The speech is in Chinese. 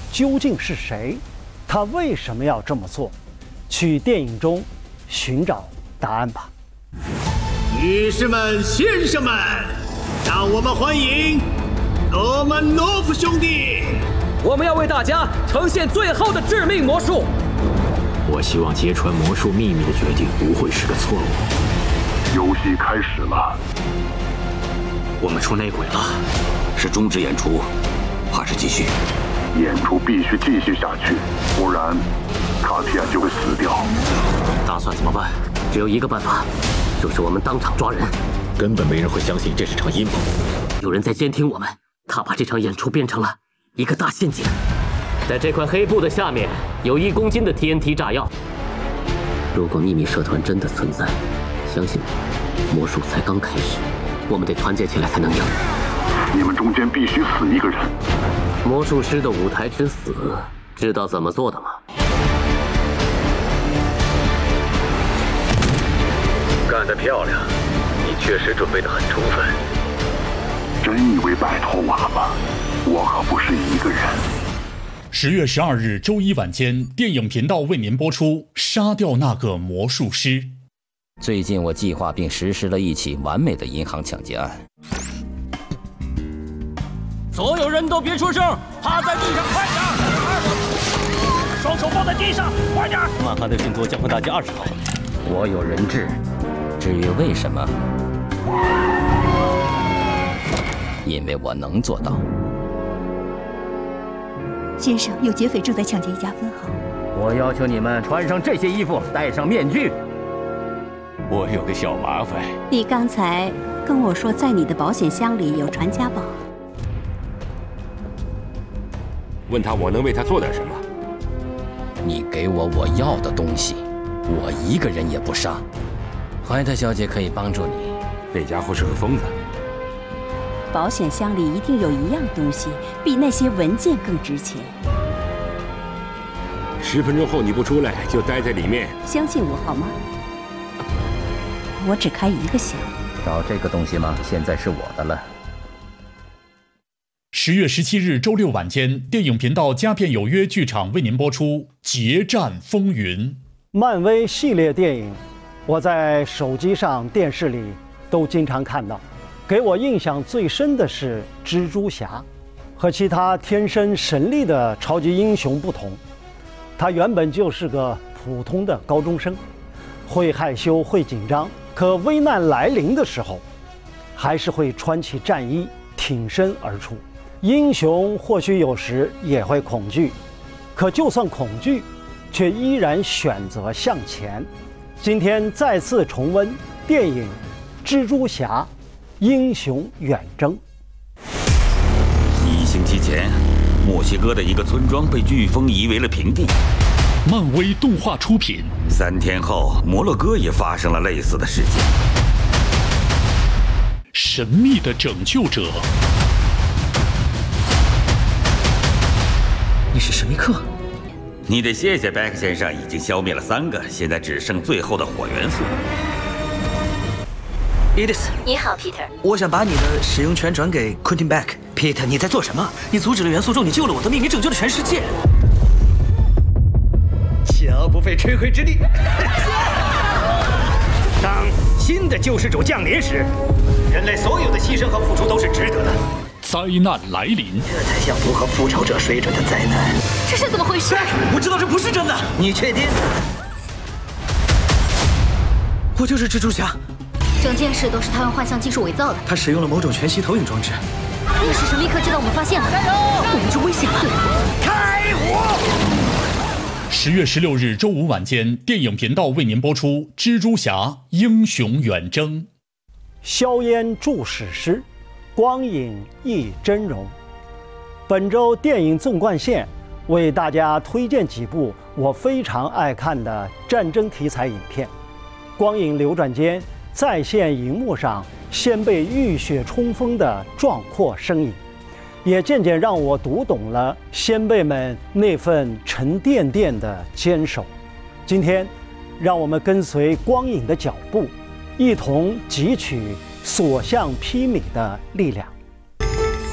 究竟是谁？他为什么要这么做？去电影中寻找答案吧。 女士们、先生们，让我们欢迎罗曼诺夫兄弟。 我们要为大家呈现最后的致命魔术。 我希望揭穿魔术秘密的决定不会是个错误。 游戏开始了， 我们出内鬼了，是终止演出，还是继续？ 演出必须继续下去，不然卡提亚就会死掉。 打算怎么办？只有一个办法，就是我们当场抓人。根本没人会相信这是场阴谋。有人在监听我们，他把这场演出变成了一个大陷阱。在这块黑布的下面有1公斤的 TNT 炸药。如果秘密社团真的存在，相信我，魔术才刚开始，我们得团结起来才能赢。 你们中间必须死一个人。 魔术师的舞台之死，知道怎么做的吗？ 干得漂亮，你确实准备得很充分。 真以为摆脱我了吗？我可不是一个人。 10月12日周一晚间，电影频道为您播出《杀掉那个魔术师》。 最近我计划并实施了一起完美的银行抢劫案。 所有人都别出声，趴在地上，快点！双手放在地上，快点！ 曼哈顿信托将会大街20号。 我有人质，至于为什么，因为我能做到。 先生，有劫匪正在抢劫一家分行。 我要求你们穿上这些衣服，戴上面具。 我有个小麻烦。 你刚才跟我说，在你的保险箱里有传家宝。 问他我能为他做点什么？ 你给我要的东西，我一个人也不杀。怀特小姐可以帮助你。 那家伙是个疯子。 保险箱里一定有一样东西，比那些文件更值钱。 10分钟后你不出来，就待在里面。 相信我好吗？我只开一个箱。 找这个东西吗？现在是我的了。 10月17日周六晚间，电影频道佳片有约剧场为您播出《决战风云》。 漫威系列电影，我在手机上、电视里都经常看到。给我印象最深的是蜘蛛侠，和其他天生神力的超级英雄不同，他原本就是个普通的高中生，会害羞，会紧张，可危难来临的时候，还是会穿起战衣，挺身而出。英雄或许有时也会恐惧，可就算恐惧，却依然选择向前。今天再次重温电影《蜘蛛侠：英雄远征》。 1星期前，墨西哥的一个村庄被飓风夷为了平地。 漫威动画出品。 3天后，摩洛哥也发生了类似的事件。 神秘的拯救者。 你是神秘客？ 你得谢谢贝克先生，已经消灭了3个，现在只剩最后的火元素。 Edith， 你好 ，Peter。 我想把你的使用权转给 Quentin Beck。Peter， 你在做什么？你阻止了元素咒，你救了我的命，你拯救了全世界。 小不费吹灰之力。当新的救世主降临时，人类所有的牺牲和付出都是值得的。 灾难来临， 这才像符合复仇者水准的灾难。 这是怎么回事？ 我知道这不是真的。 你确定？ 我就是蜘蛛侠。 整件事都是他用幻象技术伪造的。 他使用了某种全息投影装置。 那是神秘客知道我们发现了，我们就危险了。 开火 ！10月16日周五晚间，电影频道为您播出《蜘蛛侠：英雄远征》。 硝烟著史诗，光影忆峥嵘。本周电影纵贯线为大家推荐几部我非常爱看的战争题材影片。光影流转间，在线荧幕上先辈浴血冲锋的壮阔身影，也渐渐让我读懂了先辈们那份沉甸甸的坚守。今天，让我们跟随光影的脚步，一同汲取所向披靡的力量。